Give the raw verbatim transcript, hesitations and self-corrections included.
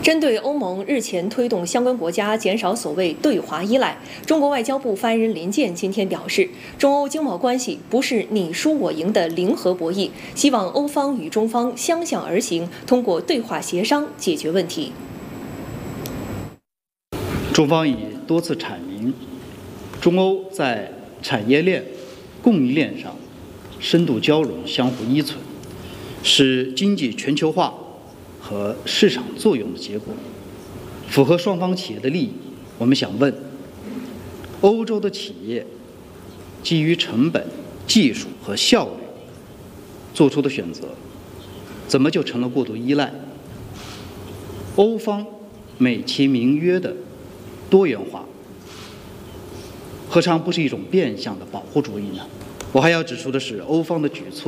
针对欧盟日前推动相关国家减少所谓对华依赖，中国外交部发言人林健今天表示，中欧经贸关系不是你输我赢的零和博弈，希望欧方与中方相向而行，通过对话协商解决问题。 中方已多次阐明，中欧在产业链、供应链上深度交融、相互依存，是经济全球化和市场作用的结果，符合双方企业的利益。我们想问，欧洲的企业基于成本、技术和效率做出的选择，怎么就成了过度依赖？欧方美其名曰的多元化，何尝不是一种变相的保护主义呢？我还要指出的是，欧方的举措